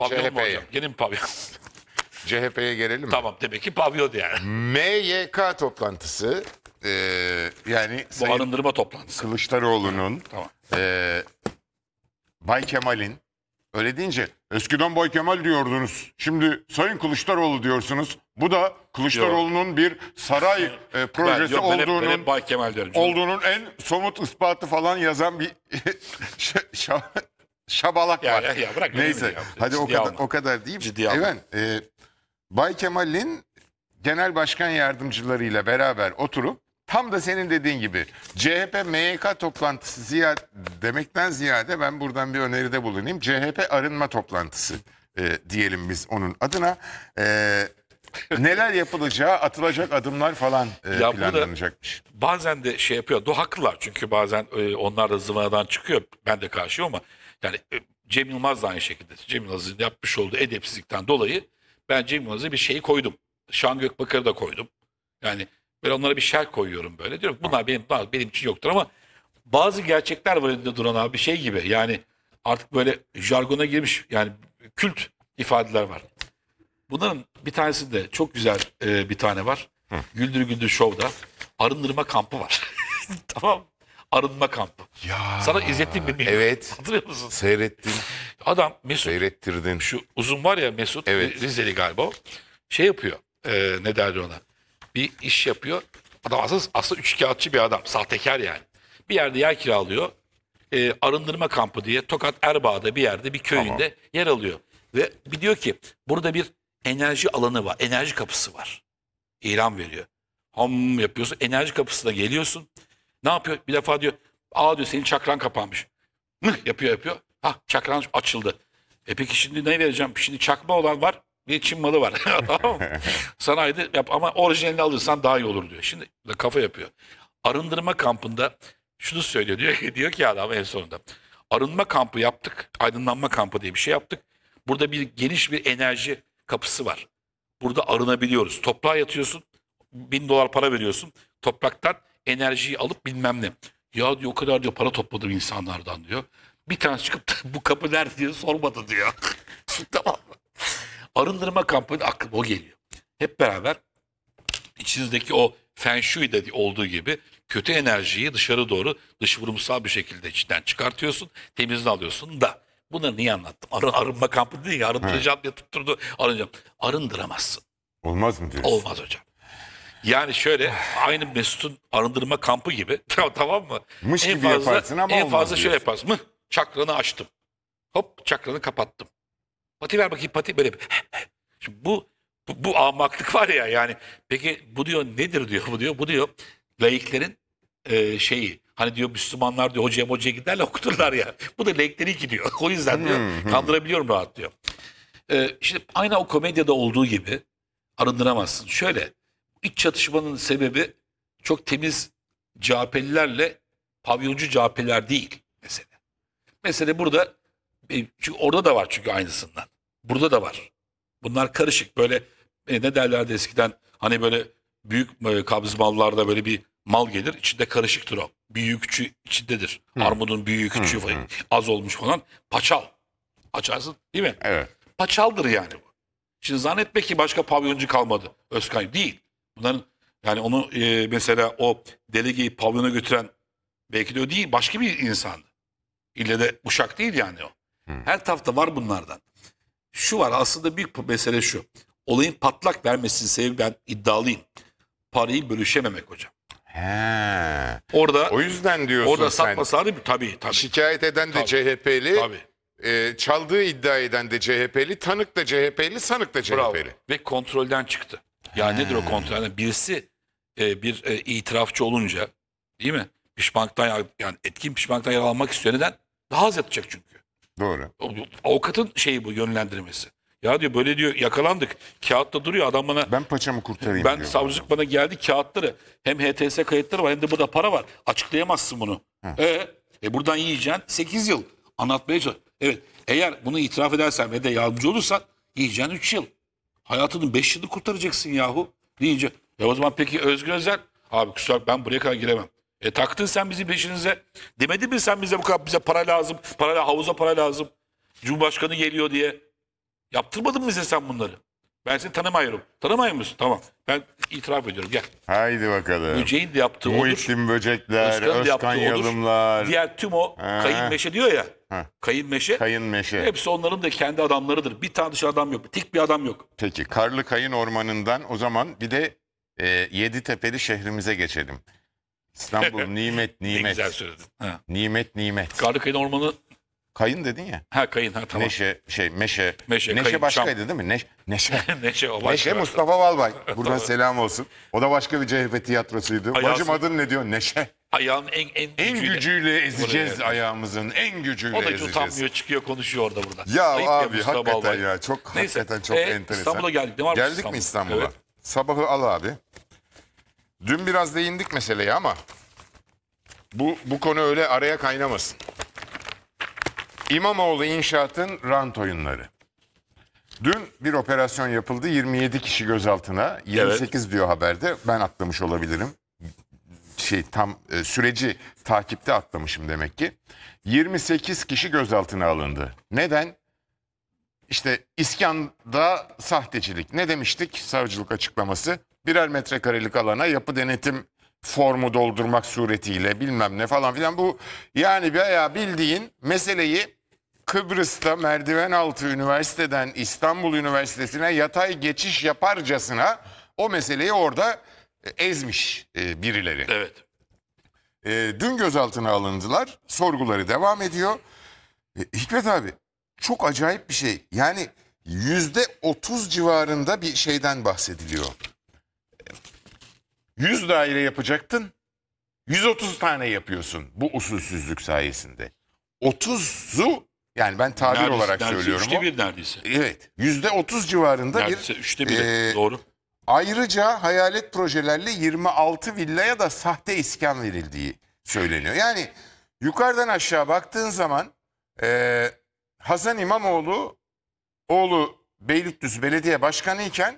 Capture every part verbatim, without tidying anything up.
Pavyon mu C H P'ye. hocam? Gene mi pavyon? C H P'ye gelelim mi? Tamam, demek ki pavyon yani. M Y K toplantısı e, yani Bu Sayın arındırma toplantısı. Kılıçdaroğlu'nun Tamam. e, Bay Kemal'in öyle deyince eskiden Bay Kemal diyordunuz. Şimdi Sayın Kılıçdaroğlu diyorsunuz. Bu da Kılıçdaroğlu'nun bir saray e, projesi Ben, yok, ben hep- olduğunun ben hep Bay Kemal diyorum. Canım. olduğunun en somut ispatı falan yazan bir ş- ş- şabalak Ya, var. ya, ya, bırak, öyle Neyse. mi ya? Hadi o Ciddiye kadar alma. o kadar değil. Ciddiye alma. Evet. e, Bay Kemal'in genel başkan yardımcılarıyla beraber oturup tam da senin dediğin gibi C H P M Y K toplantısı ziyade, demekten ziyade ben buradan bir öneride bulunayım. C H P arınma toplantısı e, diyelim biz onun adına. E, neler yapılacağı, atılacak adımlar falan e, Ya burada- planlanacakmış. Bazen de şey yapıyor. Do haklılar çünkü bazen e, onlar da zıvanadan çıkıyor. Ben de karşıyım ama yani e, Cem Yılmaz da aynı şekilde. Cem Yılmaz'ın yapmış olduğu edepsizlikten dolayı ben Cem Yılmaz'a bir şey koydum. Şan Gökbakar'ı da koydum. Yani ben onlara bir şer koyuyorum böyle. Diyorum ki bunlar benim bunlar benim için yoktur ama bazı gerçekler var önünde duran abi bir şey gibi. Yani artık böyle jargona girmiş yani kült ifadeler var. Bunların bir tanesi de çok güzel e, bir tane var. Güldür Güldür Show'da arındırma kampı var. Tamam. Arınma kampı. Ya, Sana izlettim mi? bilmiyorum. evet. Hatırlıyor musun? Seyrettin, Adam Mesut seyrettirdin. şu uzun var ya Mesut Evet. Rizeli galiba o. Şey yapıyor. E, ne derler ona? Bir iş yapıyor. Adam aslında, aslında üçkağıtçı bir adam. Sahtekar yani. Bir yerde yer kiralıyor. E, arındırma kampı diye Tokat Erbaa'da bir yerde bir köyünde yer alıyor. Ve bir diyor ki burada bir enerji alanı var. Enerji kapısı var. İlan veriyor. Ham yapıyorsun. Enerji kapısına geliyorsun. Ne yapıyor? Bir defa diyor. Aa diyor senin çakran kapanmış. Mıh yapıyor yapıyor. Ha çakran açıldı. E peki şimdi ne vereceğim? Şimdi çakma olan var. Bir Çin malı var. Tamam mı? Sanayide yap ama orijinalini alırsan daha iyi olur diyor. Şimdi de kafa yapıyor. Arındırma kampında şunu söylüyor. Diyor ki, diyor ki adam en sonunda. Arınma kampı yaptık. Aydınlanma kampı diye bir şey yaptık. Burada bir geniş bir enerji kapısı var. Burada arınabiliyoruz. Toprağa yatıyorsun. Bin dolar para veriyorsun. Topraktan enerjiyi alıp bilmem ne. Ya diyor o kadar diyor para topladım insanlardan diyor. Bir tanesi çıkıp da bu kapı nerede diye sormadı diyor. Tamam mı? Arındırma kampı aklıma o geliyor. Hep beraber içinizdeki o Feng Shui'de olduğu gibi kötü enerjiyi dışarı doğru dış vurumsal bir şekilde içten çıkartıyorsun. Temizini alıyorsun da bunları niye anlattım? Arın, arınma kampı değil ya arındıracağım diye tutturdu. Arınacağım. Arındıramazsın. Olmaz mı diyorsun? Olmaz hocam. Yani şöyle aynı Mesut'un arındırma kampı gibi tamam mı? Mış en gibi fazla, yaparsın ama en olmaz fazla şöyle diyorsun. yaparsın. Mıh, çakranı açtım. Hop çakranı kapattım. Pati ver bakayım pati böyle. bir- Şimdi bu, bu bu ahmaklık var ya yani. Peki bu diyor nedir diyor bu diyor. Bu diyor laiklerin e, şeyi. Hani diyor Müslümanlar diyor hocaya hocaya giderler okuturlar ya. Bu da laiklerin gidiyor. O yüzden diyor kandırabiliyorum rahat diyor. E, şimdi aynı o komedyada olduğu gibi arındıramazsın. Şöyle iç çatışmanın sebebi çok temiz C H P'lilerle pavyoncu C H P'liler değil mesele. Mesele burada e, çünkü orada da var çünkü aynısından. Burada da var. Bunlar karışık böyle e, ne derlerdi eskiden hani böyle büyük e, kabz mallarda böyle bir mal gelir içinde karışıktır o. Büyüğü küçüğü içindedir. Armudun büyüğü küçüğü falan, az olmuş falan. Paçal. Açarsın değil mi? Evet. Paçaldır yani bu. Şimdi zannetme ki başka pavyoncu kalmadı. Özkay değil. Bunların yani onu e, mesela o delegeyi pavyona götüren belki de o değil başka bir insandı. İlle de Uşak değil yani o. Her tarafta var bunlardan. Şu var aslında büyük mesele şu. Olayın patlak vermesinin sebebi ben iddialıyım. Parayı bölüşememek hocam. He. Orada O yüzden diyorsun orada sen. satmasalardı tabii tabii. Şikayet eden de Tabii. C H P'li, Tabii. e, çaldığı iddia eden de C H P'li, tanık da C H P'li, sanık da Bravo. C H P'li. Ve kontrolden çıktı. Yani nedir o kontrolden? Birisi e, bir e, itirafçı olunca değil mi? Pişmanlıktan yar- yani etkin pişmanlıktan yararlanmak istiyor. Neden? Daha az yatacak çünkü. Doğru. O- Avukatın şeyi bu yönlendirmesi. Ya diyor böyle diyor yakalandık. Kağıtta duruyor adam bana Ben paçamı kurtarayım ben diyor. savcılık bana geldi kağıtları hem H T S kayıtları var hem de burada para var. Açıklayamazsın bunu. E, e buradan yiyeceksin sekiz yıl. Anlatmaya çalış. Evet eğer bunu itiraf edersen ve de yardımcı olursan yiyeceksin üç yıl. Hayatının beş yılını kurtaracaksın yahu. Deyince e o zaman peki Özgür Özel abi kusura bakma, ben buraya kadar giremem. E taktın sen bizi peşinize. Demedin mi sen bize bu kadar bize para lazım. Para havuza para lazım. Cumhurbaşkanı geliyor diye. Yaptırmadın mı bize sen bunları? Ben seni tanımıyorum. Tanımıyor musun? Tamam. Ben itiraf ediyorum. Gel. Haydi bakalım. Böceğin de yaptığı odur. Muhittin Böcekler, Özkan'ın da Özkan yaptığı odur. Yalımlar, Diğer tüm o Ha. kayın meşe diyor ya. Ha. Kayın meşe. Kayın Meşe. Hepsi onların da kendi adamlarıdır. Bir tane dışarı adam yok. Tek bir adam yok. Peki Karlı Kayın Ormanı'ndan o zaman bir de e, Yeditepe'li şehrimize geçelim. İstanbul nimet Ne nimet. güzel söyledin. Ha. Nimet nimet. Karlı Kayın Ormanı. Kayın dedin ya. Ha kayın. Ha tamam. Neşe şey meşe. Meşe, Neşe kayın, başkaydı değil mi? Neş, neşe. Neşe o başka. Neşe Mustafa Balbay. Buradan selam olsun. O da başka bir C H P tiyatrosuydu. Ayağı- Bacım adın ne diyor? Neşe. Ayağın en en, En gücüyle. gücüyle ezeceğiz Buraya. ayağımızın. En gücüyle O da hiç ezeceğiz. utanmıyor, çıkıyor, konuşuyor orada burada. Ya Ayıp abi Mustafa hakikaten Balbay. ya çok Neyse, hakikaten çok e, enteresan. İstanbul'a geldik. Ne var Geldik İstanbul? mi İstanbul'a? Evet. Sabahı al abi. Dün biraz değindik meseleye ama bu bu konu öyle araya kaynamasın. İmamoğlu İnşaat'ın rant oyunları. Dün bir operasyon yapıldı. yirmi yedi kişi gözaltına. yirmi sekiz diyor haberde. Ben atlamış olabilirim. Şey tam e, süreci takipte atlamışım demek ki. yirmi sekiz kişi gözaltına alındı. Neden? İşte iskanda sahtecilik. Ne demiştik savcılık açıklaması? Birer metrekarelik alana yapı denetim formu doldurmak suretiyle bilmem ne falan filan. Bu yani bayağı bildiğin meseleyi Kıbrıs'ta merdiven altı üniversiteden İstanbul Üniversitesi'ne yatay geçiş yaparcasına o meseleyi orada e, ezmiş e, birileri. Evet. E, dün gözaltına alındılar. Sorguları devam ediyor. E, Hikmet abi çok acayip bir şey. Yani yüzde otuz civarında bir şeyden bahsediliyor. yüz daire yapacaktın. yüz otuz tane yapıyorsun bu usulsüzlük sayesinde. otuzu yani ben tabir Neredeyse- olarak neredeyse söylüyorum. Üçte o. bir neredeyse. Evet yüzde otuz civarında Neredeyse bir üçte bir. e, Doğru. ayrıca hayalet projelerle yirmi altı villaya da sahte iskan verildiği söyleniyor. Yani yukarıdan aşağı baktığın zaman e, Hasan İmamoğlu oğlu Beylikdüzü Belediye Başkanı iken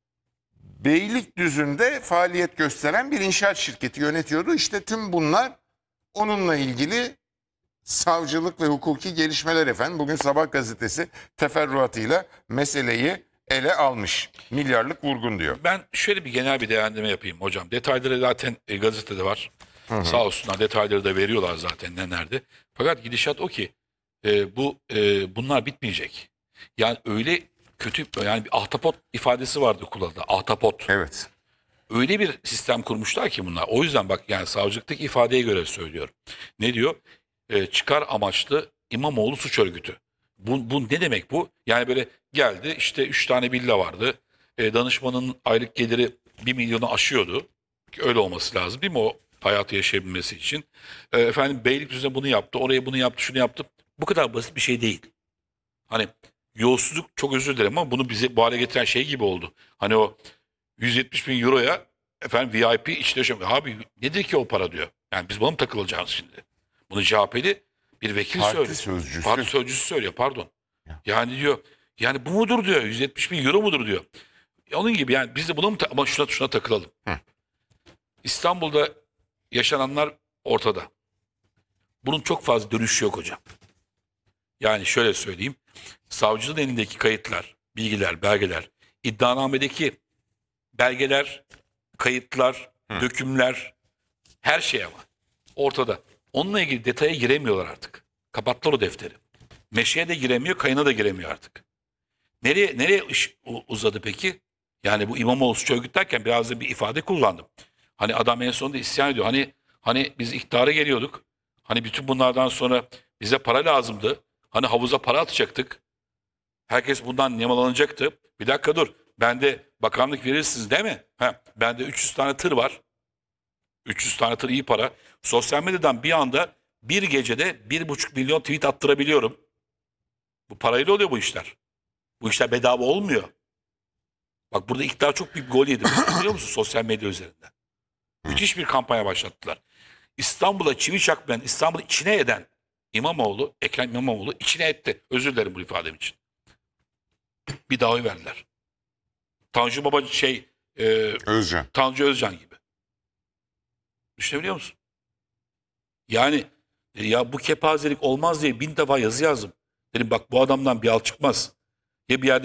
Beylikdüzü'nde faaliyet gösteren bir inşaat şirketi yönetiyordu. İşte tüm bunlar onunla ilgili savcılık ve hukuki gelişmeler efendim. Bugün Sabah gazetesi teferruatıyla meseleyi ele almış. Milyarlık vurgun diyor. Ben şöyle bir genel bir değerlendirme yapayım hocam. Detayları zaten e, gazetede var. Sağ olsunlar detayları da veriyorlar zaten ne nerede. Fakat gidişat o ki e, bu e, bunlar bitmeyecek. Yani öyle kötü yani bir ahtapot ifadesi vardı kullanılan. Ahtapot. Evet. Öyle bir sistem kurmuşlar ki bunlar. O yüzden bak yani savcılıktaki ifadeye göre söylüyorum. Ne diyor? E, çıkar amaçlı İmamoğlu suç örgütü. Bu, bu ne demek bu? Yani böyle geldi işte üç tane villa vardı. E, danışmanın aylık geliri bir milyonu aşıyordu. Öyle olması lazım değil mi o hayatı yaşayabilmesi için? E, efendim Beylikdüzü'ne bunu yaptı, oraya bunu yaptı, şunu yaptı. Bu kadar basit bir şey değil. Hani yolsuzluk çok özür dilerim ama bunu bize bu hale getiren şey gibi oldu. Hani o yüz yetmiş bin euroya efendim V I P içte yaşam. Abi nedir ki o para diyor. Yani biz buna mı takılacağız şimdi? Bunu C H P'li bir vekil Parti söylüyor. sözcüsü. Parti sözcüsü söylüyor pardon. Yani diyor yani bu mudur diyor yüz yetmiş bin euro mudur diyor. Onun gibi yani biz de buna mı ta- ama şuna, şuna takılalım. Hı. İstanbul'da yaşananlar ortada. Bunun çok fazla dönüşü yok hocam. Yani şöyle söyleyeyim. Savcının elindeki kayıtlar, bilgiler, belgeler, iddianamedeki belgeler, kayıtlar, dökümler, her şey ama ortada. Onunla ilgili detaya giremiyorlar artık. Kapattılar o defteri. Meşeye de giremiyor, kayına da giremiyor artık. Nereye nereye iş u- uzadı peki? Yani bu İmamoğlu suç örgütlerken biraz da bir ifade kullandım. Hani adam en sonunda isyan ediyor. Hani hani biz iktidara geliyorduk. Hani bütün bunlardan sonra bize para lazımdı. Hani havuza para atacaktık. Herkes bundan nemalanacaktı. Bir dakika dur. Bende bakanlık verirsiniz değil mi? Ha, bende üç yüz tane tır var. üç yüz tane tır iyi para. Sosyal medyadan bir anda bir gecede bir buçuk milyon tweet attırabiliyorum. Bu parayla oluyor bu işler. Bu işler bedava olmuyor. Bak burada iktidar çok büyük bir gol yedi. Biliyor musun sosyal medya üzerinden? Müthiş bir kampanya başlattılar. İstanbul'a çivi çakmayan, İstanbul'u içine eden İmamoğlu, Ekrem İmamoğlu içine etti. Özür dilerim bu ifadem için. Bir daha oy verdiler. Tanju Baba şey, e, Özcan. Tanju Özcan gibi. Düşünebiliyor musun? Yani e, ya bu kepazelik olmaz diye bin defa yazı yazdım. Dedim bak bu adamdan bir al çıkmaz. Ya bir yerde